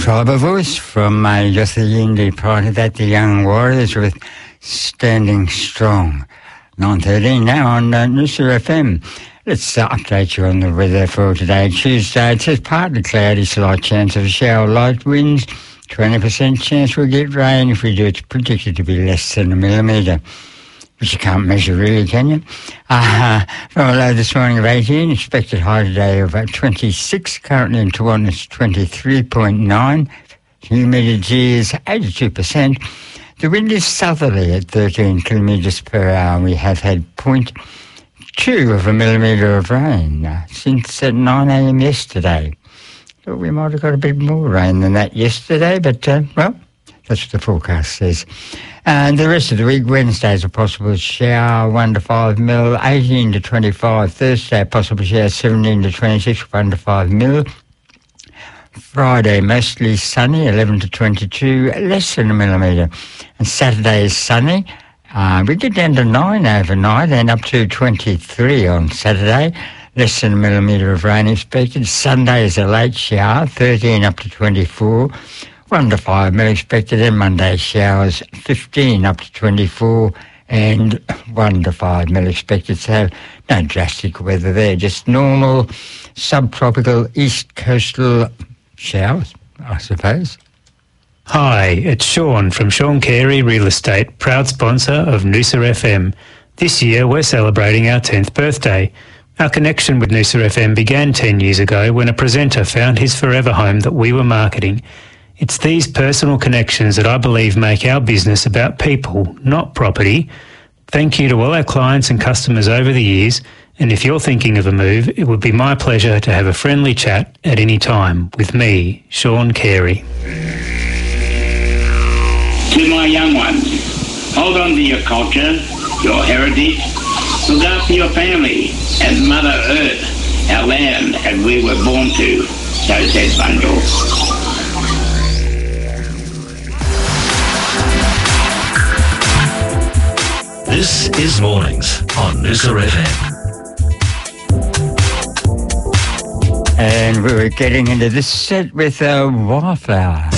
Tribal Voice from Yothu Yindi. Prior to that, the Young Warriors with Standing Strong. 9:13 now on Noosa FM. Let's update you on the weather for today, Tuesday. It says partly cloudy, slight chance of a shower, light winds, 20% chance we'll get rain. If we do, it's predicted to be less than a millimetre, which you can't measure really, can you? From a low this morning of 18, expected high today of 26, currently in Toowong it's 23.9, humidity is 82%. The wind is southerly at 13 kilometres per hour. We have had 0.2 of a millimetre of rain since 9 a.m. yesterday. Thought we might have got a bit more rain than that yesterday, but, well, that's what the forecast says. And the rest of the week, Wednesday is a possible shower, 1 to 5 mil, 18 to 25. Thursday, a possible shower, 17 to 26, 1 to 5 mil. Friday, mostly sunny, 11 to 22, less than a millimetre. And Saturday is sunny. We get down to 9 overnight and up to 23 on Saturday. Less than a millimetre of rain expected. Sunday is a late shower, 13 up to 24. 1 to 5 mil expected, and Monday showers 15 up to 24 and 1 to 5 mil expected. So no drastic weather there, just normal subtropical east coastal showers, I suppose. Hi, it's Sean from Sean Carey Real Estate, proud sponsor of Noosa FM. This year we're celebrating our 10th birthday. Our connection with Noosa FM began 10 years ago when a presenter found his forever home that we were marketing. It's these personal connections that I believe make our business about people, not property. Thank you to all our clients and customers over the years, and if you're thinking of a move, it would be my pleasure to have a friendly chat at any time with me, Sean Carey. To my young ones, hold on to your culture, your heritage, look after your family and Mother Earth, our land, and we were born to, so says Bundle. This is Mornings on Noosa FM. And we were getting into this set with Wildflower.